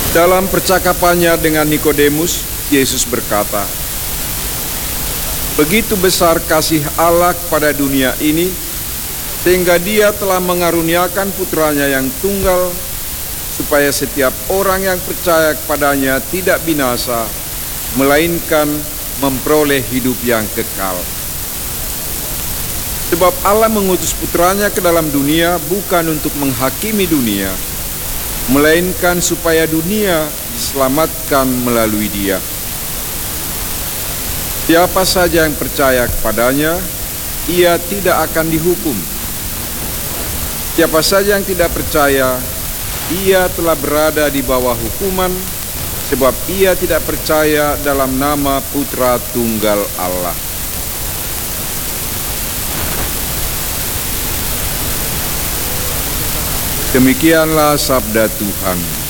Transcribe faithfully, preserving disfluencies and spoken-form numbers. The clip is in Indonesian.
Dalam percakapannya dengan Nikodemus, Yesus berkata, "Begitu besar kasih Allah pada dunia ini, sehingga Dia telah mengaruniakan putranya yang tunggal, supaya setiap orang yang percaya kepadanya tidak binasa, melainkan memperoleh hidup yang kekal." Sebab Allah mengutus putranya ke dalam dunia bukan untuk menghakimi dunia, melainkan supaya dunia diselamatkan melalui Dia. Siapa saja yang percaya kepadanya, ia tidak akan dihukum. Siapa saja yang tidak percaya, ia telah berada di bawah hukuman, sebab ia tidak percaya dalam nama Putra Tunggal Allah. Demikianlah sabda Tuhan.